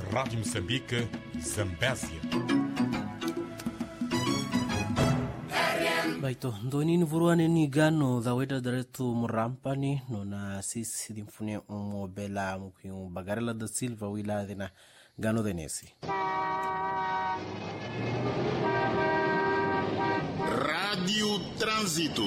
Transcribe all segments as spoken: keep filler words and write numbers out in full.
Rádio Moçambique, Zambésia. Baito, ndoni ni vuruane ni gano za weda daretu murampani nona sisi dimfune umobela mukimu Bagarela da Silva wila dhina gano denesi. Radio Trânsito.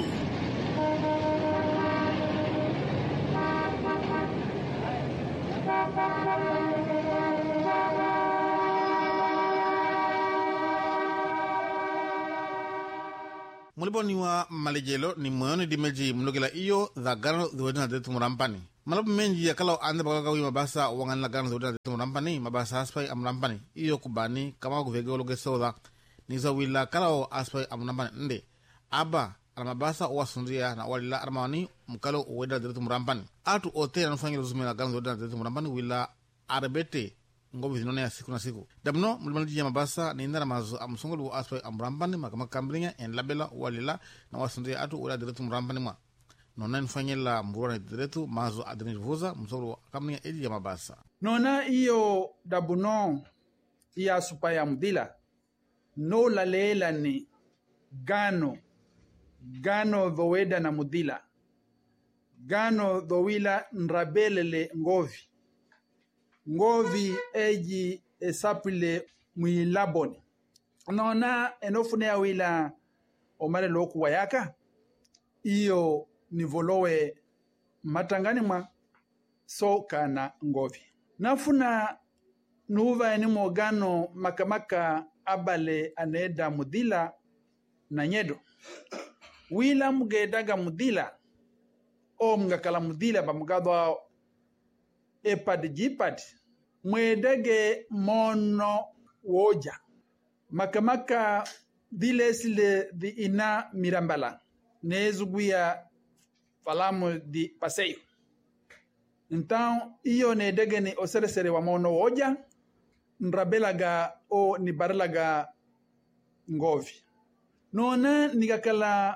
Muliboni wa malejelo ni moyoni dimeji mlogela iyo za gano dhuwedina detu murampani. Malabu menji ya kalau ande bagaga wi mabasa wangan la gano dhuwedina detu murampani mabasa aspai amurampani iyo kubani kama kuvege ologe soda niza wila kalau aspai amurampani nde aba ala mabasa uwa sundia na walila armawani mkalo uwedina detu murampani atu ote na nufanyi luzume la gano dhuwedina detu murampani wila arbete ngobi zinone ya siku na siku. Dabno mulimaliji ya mabasa ni indara mazu amusongolu aspai amurampani makama kambrinya en labela walila na wasundia atu uwela detu murampani mwa. Nona nifanye la mburuwa na detu mazu adenivuza musongolu kambrinya edi ya mabasa. Nona iyo dabuno iya supaya mdila no la leela ni gano gano dhoweda na mudila gano dhowila nrabelele ngovi ngovi eji esapile mwilaboni nona enofune ya wila omale loku wayaka iyo nivolowe matangani mwa soka na ngovi nafuna nuva eni mogano makamaka abale aneda mudila na nyedo wila mugedaga mudila o mgakala mudila ba mugadwa epad jipad mwedege mono woja makamaka dile sile di ina mirambala nezuguya falamu di paseio. Então iyo nedege ni osere sere wa mono woja nrabelaga o ni barlaga ngovi nona nigakala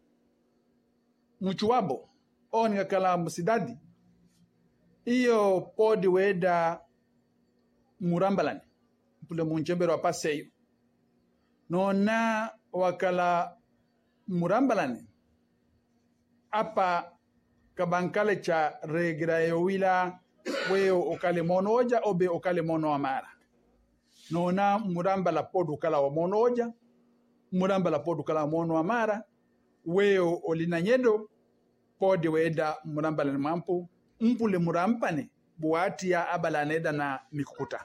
muchuabo o nigakala musidadi iyo podi weda murambalani pule munchembero wa paseyo nona wakala murambalani apa kabankale cha regra yowila weo okale mono oja obe okale mono amara nona murambala podu kala wa mono oja murambala podu kala wa mono amara weo olina nyedo podi weda murambala ni mampu mpule murampane buati ya abala aneda na mikukuta.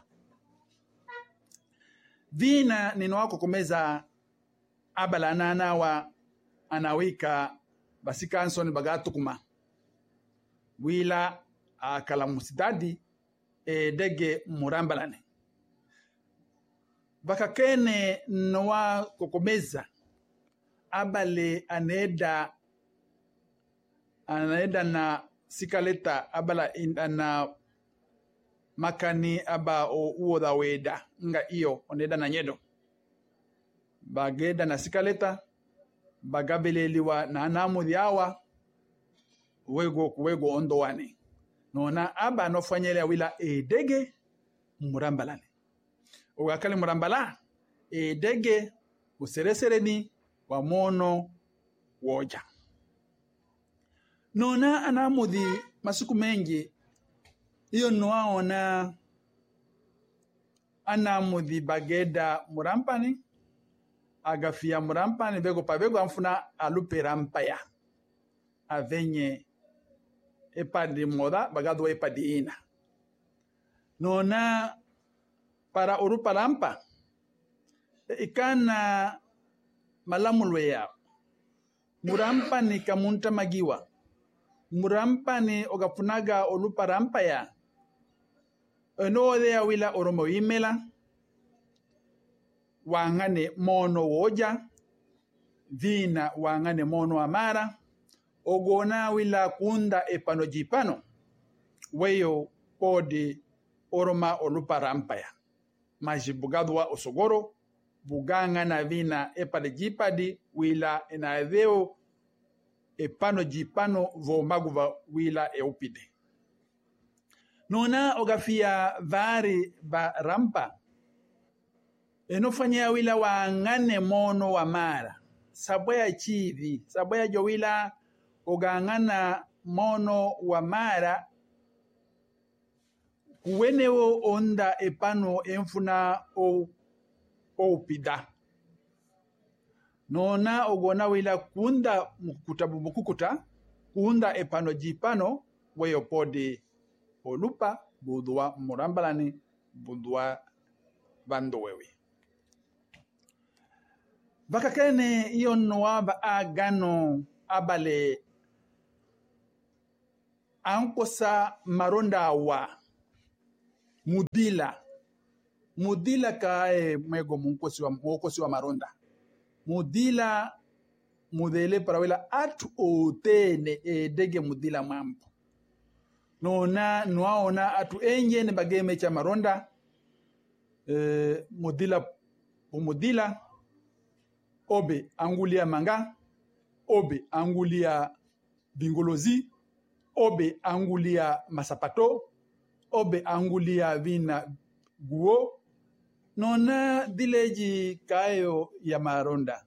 Vina nino wako kumeza abala ananawa anawika basika ansoni bagatu kuma. Wila akala musidadi e dege murambalane. Baka kene noa kukumeza abale aneda aneda na sikaleta abala na makani aba o uoda weda nga iyo oneda na nyedo bageda na sikaleta bagabeleliwa na anamu diawa wego kuwego ondo wane nona aba no fanyele wila edege murambalane ogakale murambala edege useresereni wa mono woja nona anamudhi masiku mengi iyo noaona anamudhi bageda murampani agafia murampani bego pabego amfuna alupera mpaya avenye epadi moda bagado epadi ina nona para urupa lampa ikana malamulwe ya murampani kamunta magiwa murampani ogapunaga olupa rampa ya enode ya wila oromo imela wangane mono woja vina wangane mono amara ogona wila kunda epano jipano weyo podi oroma olupa rampa ya majibugadwa osogoro buganga na vina epade jipadi wila enadheo epano jipano vo maguva wila eupide nona ogafia vari ba rampa enofanya wila wa ngane mono wa mara saboya chivi saboya jowila ogangana mono wa mara kuwenewo onda epano enfuna o o pida nona ogona wila kunda mukukuta mukukuta kunda epano jipano weyo podi olupa budua murambalani budua bando wewe bakakene iyo noaba agano abale ankosa maronda wa mudila mudila kae mwego munkosi wa mwokosi wa maronda mudila mudele parawela atu otene edege mudila mambo nona nuaona atu enye ne bageme cha maronda e, mudila umudila obe angulia manga obe angulia bingolozi obe angulia masapato obe angulia vina guo nona dileji kayo ya maronda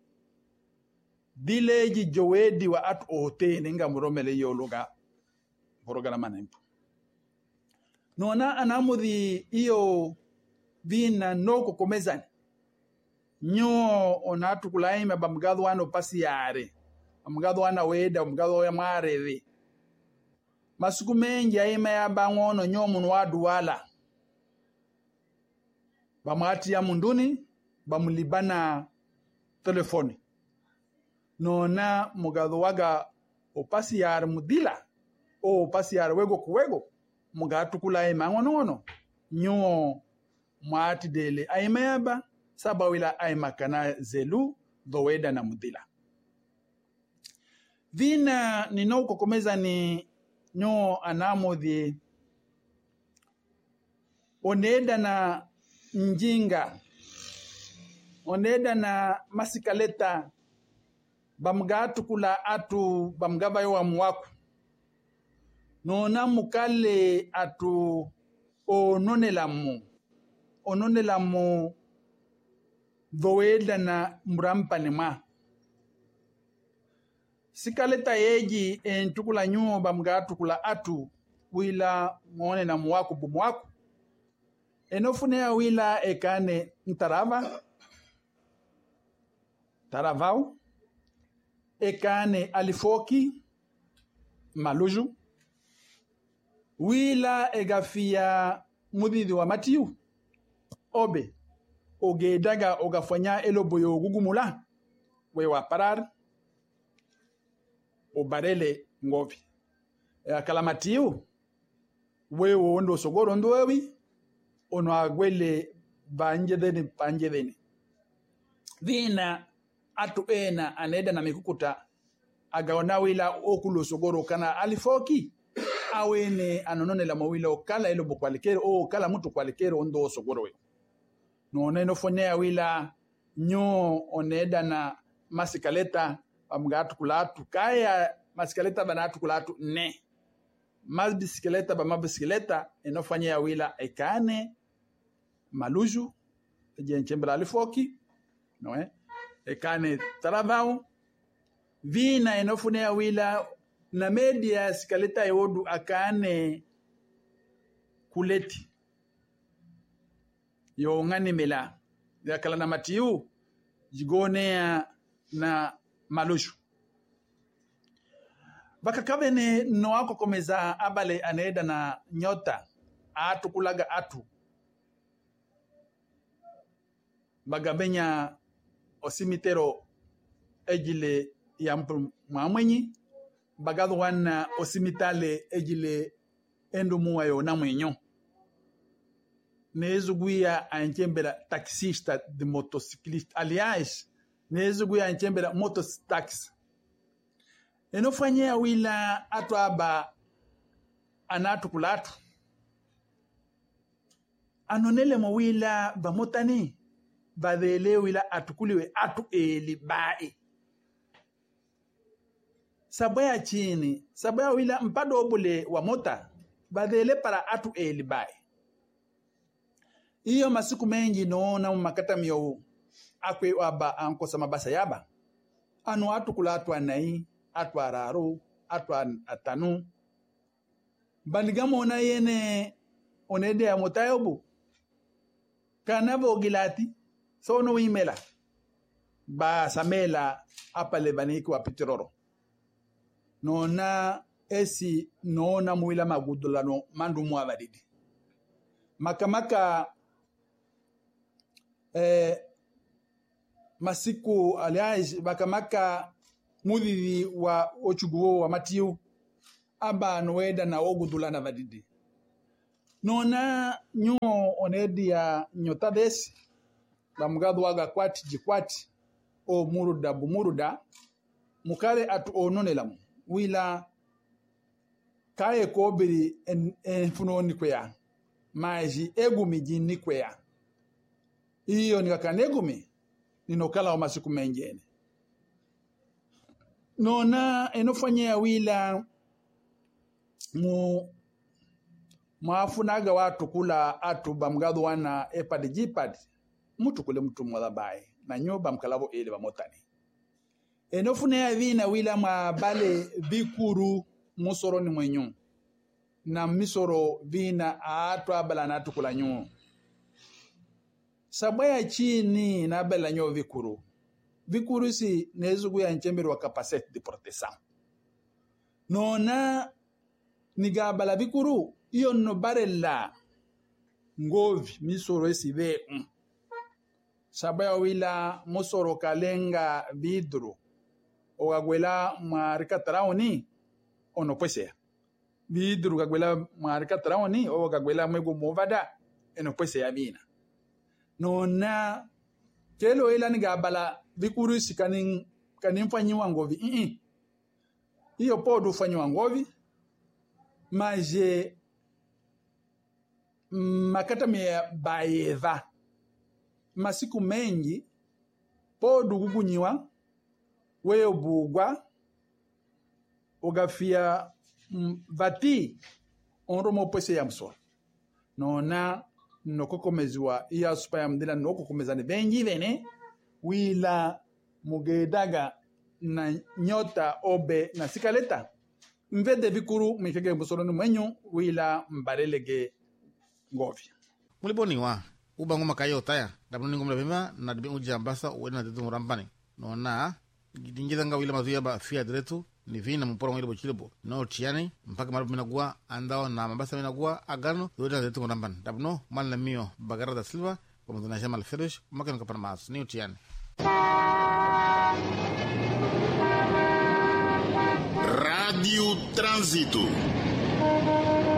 dileji jowedi wa atu ote ninga muromele yoluga borogala manempo nona anamudhi iyo vina noko komezani nyo onatu kulaima bamgado wano pasi yare bamgado wana weda bamgado ya mareve masuku mengi aima ya bangono nyo munu wadu wala bamati ya munduni bamulibana telefoni nona mugado waga opasi yare mudila o opasi yare wego kuwego mugatu kulaima ngono nyo mwati dele aima ya ba saba wila ay makana zelu doweda na mudila vina ninoko komeza ni nyo anamo di oneda na njinga oneda na masikaleta bamgatu kula atu bamgaba yo amwaku nona mukale atu ononelamu ononelamu doweda na murampani ma sikaleta yeji entukula nyuo bamgatukula atu wila mwone na mwaku bumwaku enofunea wila ekane ntarava taravau ekane alifoki maluju wila egafia mudhidhi wa matiu obe ogedaga ogafanya eloboyo gugumula wewa parar obarele ngovi e kalamatiu wewo ndo sogoro ndo wewi ono agwele banje deni banje deni vina atu ena aneda na mikukuta agaona wila okulo sogoro kana alifoki awene anonone la mawila okala elobo kwalekero o kala mtu kwalekero ndo sogoro we no neno fonea wila nyo oneda na masikaleta bamgatu kulatu kaya masikaleta banatu kulatu ne mas bisikaleta ba mabisikaleta enofanya wila ekane maluju jenchembra alifoki no eh ekane taravao vina enofunea wila na media sikaleta yodu akane kuleti yo ngani mela ya kala na matiu jigonea na malushu baka kabene no ako komeza abale aneda na nyota atu kulaga atu bagabenya osimitero ejile ya mwamwenyi bagado wana osimitale ejile endumu yo na mwenyo nezuguia anchembera taxista de motociclista aliás nezuguia anchembera mototaxi enofanyia wila atu aba anatu kulatu anonele mo wila bamotani badele wila atukuliwe atu eli bae sabaya chini sabaya wila mpado obule wa mota badele para atu eli bai. Iyo masiku mengi noona makata mio akwe waba anko sama basa yaba. Anu atu kula atu anai, atu araru, atu atanu. Bandigamo ona yene onede ya motayobu. Kanabo gilati, so no imela. Ba samela apale baniku wa pitiroro. Nona esi nona muila magudula no mandu muabadidi. Makamaka eh, masiku aliaj makamaka mudidi wa ochuguo wa matiu aba noeda na ogudula na vadidi. Nona nyo onedi ya nyota desi bamugadu waga kwati jikwati o muruda bumuruda mukare atu ononelamu wila kaye kobiri en, en funo nikwea maji egumi jini kwea iyo nikakanegumi ninokala wa masiku menjene nona enofanya wila mu maafunaga watu kula atu bamgadu wana epadi jipadi mutu kule mtu mwadabaye na nyoba mkalabo ele bamotani enofune ya vina wila mabale bikuru musoro ni mwenyu na misoro vina atu abala na atu kula nyu sabaya chini na abala nyo vikuru vikuru si nezugu ya nchemberi wa capacete de protection nona niga abala vikuru iyo no barela ngovi misoro esi ve mm. Sabaya wila musoro kalenga vidru ogagwela marika taraoni ono pwesea vidru gagwela marika taraoni o gagwela mwego movada eno pwesea bina nona kelo ila ni gabala vikuru sikanin kanin fanyiwa ngovi ii iyo podu fanyiwa ngovi maje makata me baeva masiku mengi podu gugunyiwa weyo bugwa ogafia vati onromo pwese ya mswa nona nokokomezwa iya supaya mdila nokokomezane bengi vene wila mugedaga na nyota obe na sikaleta mvede vikuru mikege mbusoro ni mwenyu wila mbarelege ngovi muliboniwa ubangu makayo taya dabno ningo mlabima na dibi uji ambasa uwena detu murampani nona gidingidanga wila mazuya ba fia diretu ni vina mpora mwile bochilebo no tiani mpaka marubu minagua andao na mabasa minagua agano uwena detu murampani dabno malna mio Bagara da Silva kwa mzunasha malferesh umake nukapana maasu ni utiani Rádio Trânsito.